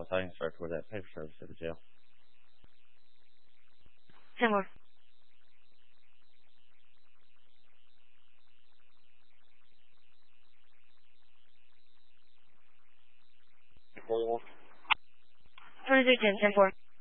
Italian instructor with that paper service at the jail. 10-4. Forty-one. 2310, 10-4.